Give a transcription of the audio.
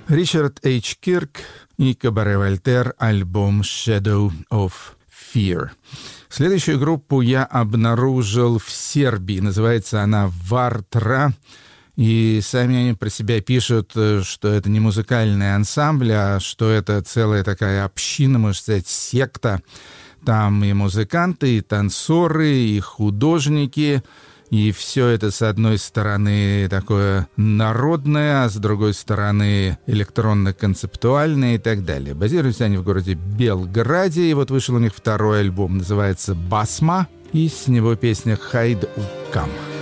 Ричард H. Кирк и Кабаре Вольтер, альбом «Shadow of Fear». Следующую группу я обнаружил в Сербии. Называется она «Вартра». И сами они про себя пишут, что это не музыкальный ансамбль, а что это целая такая община, можно сказать, секта. Там и музыканты, и танцоры, и художники. И все это, с одной стороны, такое народное, а с другой стороны, электронно-концептуальное и так далее. Базируются они в городе Белграде, и вот вышел у них второй альбом, называется «Басма», и с него песня «Хайд Укам».